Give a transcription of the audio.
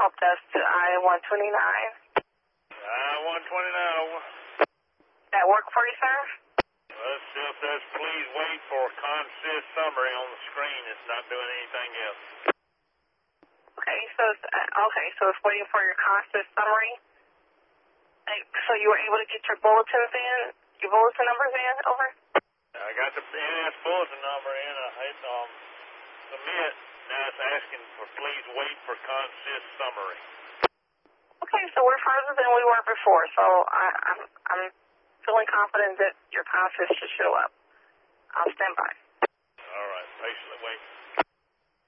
help desk to I-129. I-129 over. That work for you, sir? Well, it still says please wait for consist summary on the screen. It's not doing anything else. Okay, so it's waiting for your consist summary. So you were able to get your bulletins in, your bulletin numbers in, over? I got the NS bulletin number in. I hit submit. Now it's asking for please wait for consist summary. Okay, so we're further than we were before, so I'm feeling confident that your consist should show up. I'll stand by. All right, patiently.